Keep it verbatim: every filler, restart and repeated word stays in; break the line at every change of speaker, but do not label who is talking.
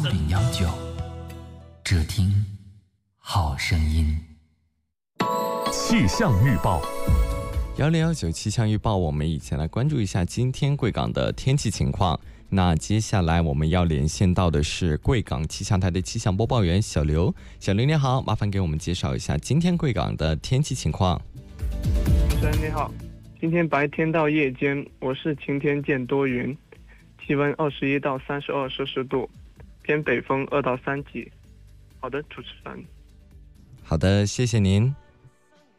零幺九，只听好声音。
气象预报，
幺零幺九气象预报，我们一起来关注一下今天贵港的天气情况。那接下来我们要连线到的是贵港气象台的气象播报员小刘。小刘你好，麻烦给我们介绍一下今天贵港的天气情况。
主持人你好，今天白天到夜间我是晴天见多云，气温二十一到三十二摄氏度，偏北风二到三级。好的，主持人。
好的，谢谢您。